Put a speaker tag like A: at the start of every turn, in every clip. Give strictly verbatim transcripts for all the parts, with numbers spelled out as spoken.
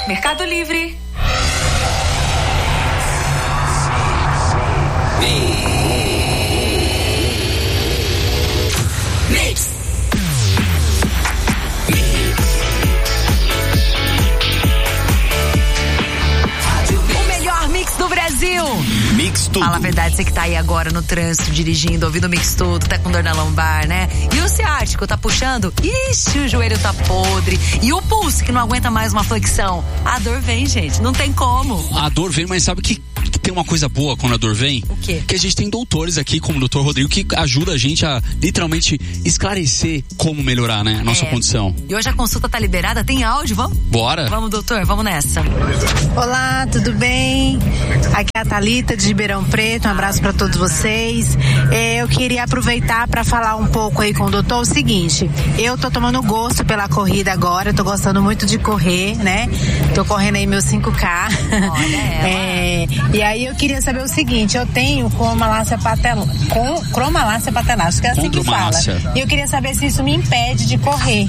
A: Mercado Livre. Mix. O melhor mix do Brasil.
B: Mix tudo.
A: Fala a verdade, você que tá aí agora no trânsito, dirigindo, ouvindo o Mix Tudo, tá com dor na lombar, né? E o ciático tá puxando? Ixi, o joelho tá podre. E o pulso que não aguenta mais uma flexão? A dor vem, gente, não tem como.
B: A dor vem, mas sabe que, que tem uma coisa boa quando a dor vem?
A: O quê?
B: Que a gente tem doutores aqui, como o doutor Rodrigo, que ajuda a gente a literalmente esclarecer como melhorar, né, a nossa
A: é.
B: condição.
A: E hoje a consulta tá liberada, tem áudio, vamos?
B: Bora.
A: Vamos, doutor, vamos nessa.
C: Olá, tudo bem? Aqui é a Thalita de Ribeirão Preto, um abraço para todos vocês. É, eu queria aproveitar para falar um pouco aí com o doutor o seguinte, eu tô tomando gosto pela corrida agora, tô gostando muito de correr, né? Tô correndo aí meus cinco K.
A: Olha ela.
C: É, e aí eu queria saber o seguinte, eu tenho cromalácia patelar, com, cromalácia patelar, acho que é assim que fala. E eu queria saber se isso me impede de correr.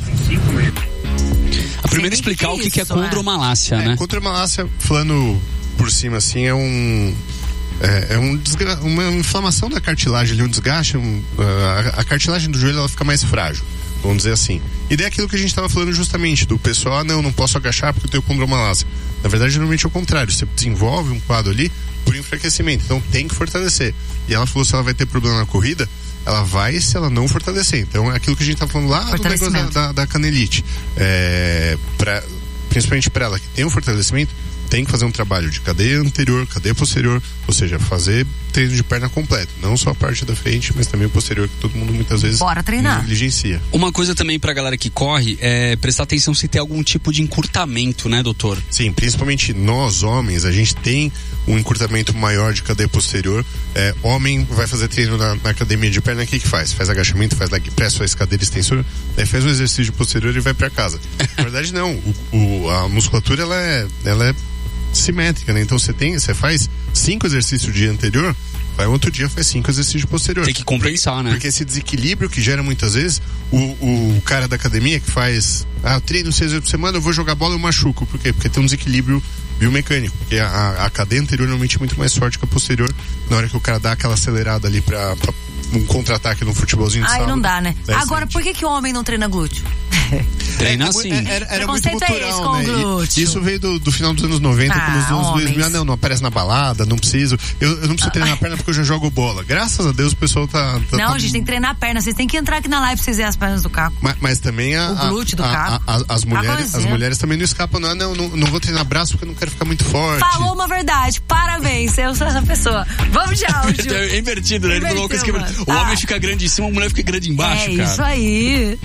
B: A primeiro explicar o que, que é condromalácia, né?
D: É, condromalácia, falando por cima assim, é um é, é um desgra... uma inflamação da cartilagem, um desgaste, um, a, a cartilagem do joelho ela fica mais frágil, vamos dizer assim. E daí aquilo que a gente estava falando justamente, do pessoal, ah, não, não posso agachar porque eu tenho condromalácia. Na verdade, normalmente é o contrário, você desenvolve um quadro ali por enfraquecimento, então tem que fortalecer. E ela falou se ela vai ter problema na corrida, ela vai se ela não fortalecer. Então é aquilo que a gente tá falando lá do negócio da, da, da canelite. É, pra, principalmente para ela que tem um fortalecimento, tem que fazer um trabalho de cadeia anterior, cadeia posterior, ou seja, fazer treino de perna completo, não só a parte da frente, mas também o posterior, que todo mundo muitas vezes
A: Bora treinar.
D: negligencia.
B: Uma coisa também pra galera que corre é prestar atenção se tem algum tipo de encurtamento, né, doutor?
D: Sim, principalmente nós homens, a gente tem um encurtamento maior de cadeia posterior. É, homem vai fazer treino na, na academia de perna, o que que faz? Faz agachamento, faz leg press, faz cadeira extensora, daí faz um exercício posterior e vai pra casa. Na verdade não, o, o, a musculatura ela é, ela é simétrica, né? Então você tem, você faz cinco exercícios o dia anterior, vai outro dia faz cinco exercícios posterior.
B: Tem que compensar, né?
D: Porque esse desequilíbrio que gera muitas vezes o, o cara da academia que faz, ah, treino seis vezes por semana, eu vou jogar bola e eu machuco. Por quê? Porque tem um desequilíbrio biomecânico, porque a, a cadeia anterior normalmente é muito mais forte que a posterior, na hora que o cara dá aquela acelerada ali pra, pra um contra-ataque no futebolzinho de
A: Ai,
D: sábado.
A: não dá, né? Agora,
D: sente.
A: por que que o homem não treina glúteo?
B: Treina
D: É,
B: assim.
D: Era, era, era muito
A: Preconceito é esse
D: cultural,
A: com
D: né?
A: glúteo.
D: E isso veio do, do final dos anos noventa,
A: Ah,
D: com os anos dois mil.
A: homens.
D: Ah, não, não aparece na balada, não preciso. Eu, eu não preciso treinar a perna porque eu já jogo bola. Graças a Deus o pessoal tá. tá
A: Não,
D: tá...
A: gente, tem que treinar a perna. Vocês têm que entrar aqui na live pra vocês verem as pernas do Caco.
D: Mas, mas também a,
A: O glúteo do
D: a,
A: Caco.
D: a, a, as, mulheres,
A: Caco é um
D: as
A: exemplo.
D: mulheres também não escapam, não, não, não, não vou treinar braço porque eu não quero ficar muito forte.
A: Falou uma verdade. Parabéns, eu sou essa pessoa. Vamos de áudio.
B: É invertido, né? Ele falou uma coisa que
A: Inverteu,
B: o
A: mano.
B: homem
A: Tá.
B: fica grande em cima, a mulher fica grande embaixo,
A: É
B: cara.
A: isso aí.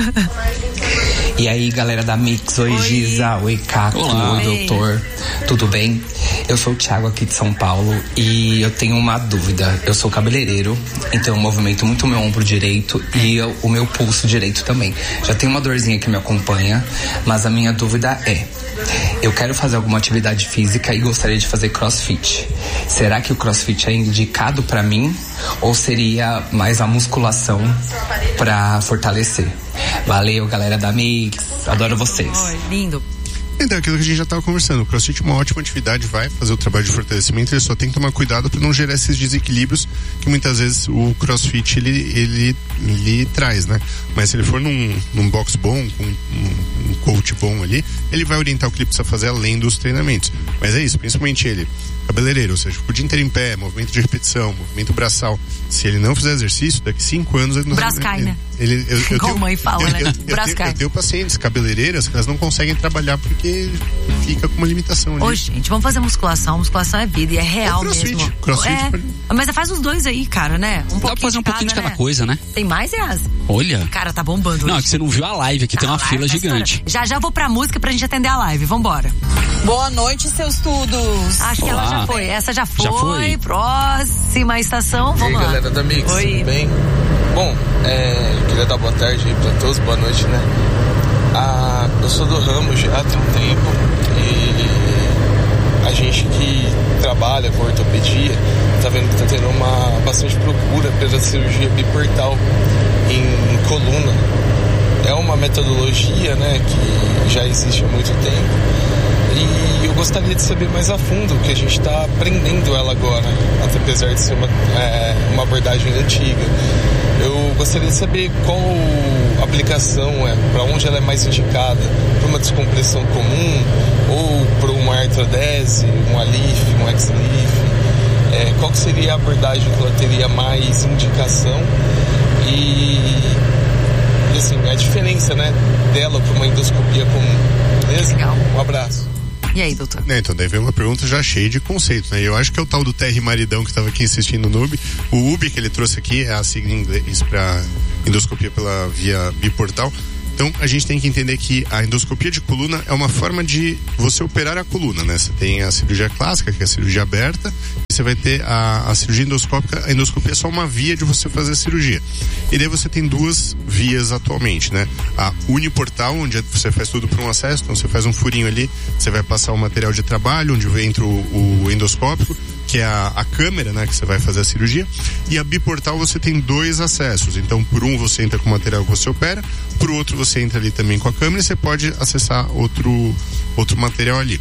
E: E aí, galera da Mix, oi,
A: Oi.
E: Giza, oi Caco,
B: Olá.
E: oi doutor, tudo bem? Eu sou o Thiago aqui de São Paulo e eu tenho uma dúvida. Eu sou cabeleireiro, então eu movimento muito o meu ombro direito e eu- o meu pulso direito também. Já tem uma dorzinha que me acompanha, mas a minha dúvida é: eu quero fazer alguma atividade física e gostaria de fazer crossfit. Será que o crossfit é indicado pra mim ou seria mais a musculação pra fortalecer? Valeu, galera da Mix, adoro vocês.
A: Oi, lindo.
D: Então, aquilo que a gente já estava conversando, o CrossFit é uma ótima atividade, vai fazer o trabalho de fortalecimento, ele só tem que tomar cuidado para não gerar esses desequilíbrios que muitas vezes o CrossFit ele, ele, ele traz, né? Mas se ele for num, num box bom, com um, um coach bom ali, ele vai orientar o que ele precisa fazer além dos treinamentos. Mas é isso, principalmente ele, cabeleireiro, ou seja, o dia inteiro em pé, movimento de repetição, movimento braçal. Se ele não fizer exercício, daqui cinco anos ele não
A: Braço cai, né?
D: Ele, eu, eu
A: Igual
D: tenho,
A: mãe fala,
D: eu,
A: né?
D: Eu, eu,
A: Braço
D: tenho,
A: cai.
D: eu tenho pacientes cabeleireiras que elas não conseguem trabalhar porque fica com uma limitação ali.
A: Ô, gente, vamos fazer musculação. Musculação é vida e é real
D: Ou crossfit.
A: mesmo.
D: Crossfit
A: é,
D: pode-
A: mas faz os dois aí, cara, né? Um
B: Dá pra fazer um pouquinho de cada
A: né?
B: coisa, né?
A: Tem mais, Yas?
B: Olha.
A: Cara, tá bombando
B: Não, é
A: hoje.
B: que você não viu a live aqui, tem
A: A
B: uma
A: live
B: fila
A: tá
B: gigante.
A: estourando. Já já vou pra música pra gente atender a live. Vambora.
F: Boa noite, seus tudos.
A: Acho que
B: Olá.
A: ela já foi. Essa já foi.
B: Já foi?
A: Próxima estação. Vamos
G: E aí,
A: lá.
G: galera da Mix,
A: Oi.
G: tudo bem? Bom, é, eu queria dar boa tarde aí pra todos, boa noite, né? Ah, eu sou do ramo já tem um tempo e a gente que trabalha com ortopedia tá vendo que tá tendo uma bastante procura pela cirurgia biportal em coluna. É uma metodologia, né, que já existe há muito tempo E eu gostaria de saber mais a fundo, que a gente está aprendendo ela agora, até apesar de ser uma, é, uma abordagem antiga. Eu gostaria de saber qual aplicação é, para onde ela é mais indicada, para uma descompressão comum ou para uma artrodese, um alif, um ex-lif. É, qual que seria a abordagem que ela teria mais indicação e, e assim, a diferença, né, dela para uma endoscopia comum. Beleza?
A: Legal.
G: Um abraço.
A: E aí, doutor?
D: É, então, daí vem uma pergunta já cheia de conceito, né? Eu acho que é o tal do Terry Maridão que estava aqui insistindo no U B. O U B que ele trouxe aqui é a sigla em inglês para endoscopia pela via biportal. Então, a gente tem que entender que a endoscopia de coluna é uma forma de você operar a coluna, né? Você tem a cirurgia clássica, que é a cirurgia aberta, e você vai ter a, a cirurgia endoscópica. A endoscopia é só uma via de você fazer a cirurgia. E daí você tem duas vias atualmente, né? A uniportal, onde você faz tudo por um acesso, então você faz um furinho ali, você vai passar o material de trabalho, onde entra o, o endoscópico, que é a, a câmera, né, que você vai fazer a cirurgia, e a biportal você tem dois acessos, então por um você entra com o material que você opera, por outro você entra ali também com a câmera e você pode acessar outro, outro material ali.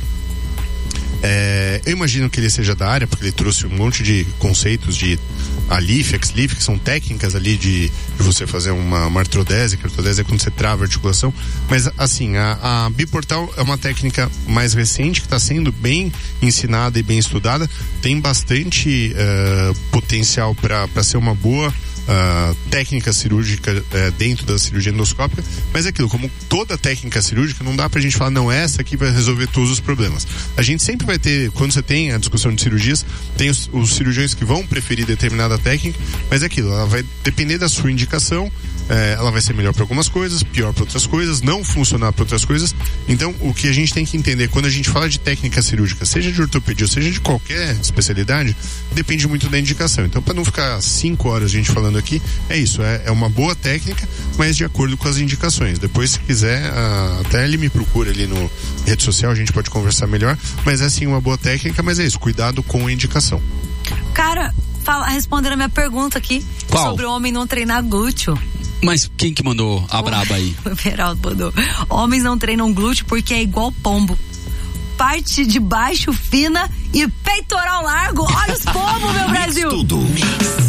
D: É, eu imagino que ele seja da área, porque ele trouxe um monte de conceitos de alif, ex-lif, que são técnicas ali de, de você fazer uma, uma artrodese, que a artrodese é quando você trava a articulação, mas assim, a, a biportal é uma técnica mais recente, que está sendo bem ensinada e bem estudada, tem bastante uh, potencial para ser uma boa Uh, técnica cirúrgica uh, dentro da cirurgia endoscópica, mas é aquilo, como toda técnica cirúrgica, não dá pra gente falar, não, essa aqui vai resolver todos os problemas. A gente sempre vai ter, quando você tem a discussão de cirurgias, tem os, os cirurgiões que vão preferir determinada técnica, mas é aquilo, ela vai depender da sua indicação, é, ela vai ser melhor para algumas coisas, pior para outras coisas, não funcionar para outras coisas. Então, o que a gente tem que entender, quando a gente fala de técnica cirúrgica, seja de ortopedia ou seja de qualquer especialidade, depende muito da indicação. Então, para não ficar cinco horas a gente falando aqui, é isso, é, é uma boa técnica, mas de acordo com as indicações. Depois, se quiser, a, até ele me procura ali no rede social, a gente pode conversar melhor, mas é sim uma boa técnica, mas é isso, cuidado com a indicação.
A: Cara, fala, respondendo a minha pergunta aqui,
B: qual?
A: Sobre o homem não treinar glúteo.
B: Mas quem que mandou a braba aí?
A: O Beraldo mandou. Homens não treinam glúteo porque é igual pombo. Parte de baixo fina e peitoral largo. Olha os pombos, meu Brasil!
H: Tudo.